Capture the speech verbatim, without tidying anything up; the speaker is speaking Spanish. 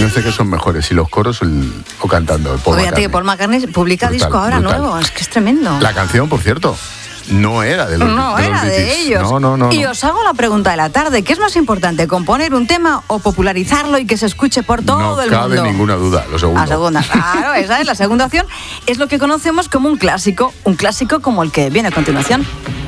parece que son mejores, si los coros el, o cantando. El Paul Oye, McCartney. tío, Paul McCartney publica Brutal, disco ahora brutal. nuevo, es que es tremendo. La canción, por cierto, no era de los No de los era de Beatles. ellos. No, no, no. Y no. os hago la pregunta de la tarde, ¿qué es más importante, componer un tema o popularizarlo y que se escuche por todo no el cabe mundo? ninguna duda, lo segundo. La segunda, claro, esa es la segunda opción. Es lo que conocemos como un clásico, un clásico como el que viene a continuación.